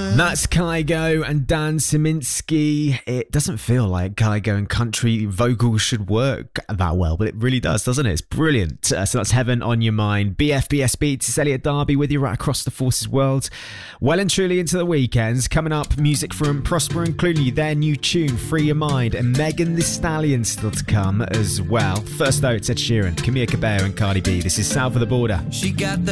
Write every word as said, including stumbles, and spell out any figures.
That's Kygo and Dan Szyminski. It doesn't feel like Kygo and country vocals should work that well, but it really does, doesn't it? It's brilliant. Uh, so that's Heaven on Your Mind. B F B S Beats, it's Elliot Darby with you right across the Forces world. Well and truly into the weekends. Coming up, music from Prosper and Clooney, their new tune, Free Your Mind, and Megan Thee Stallion still to come as well. First though, it's Ed Sheeran, Camila Cabello and Cardi B. This is South of the Border. She got the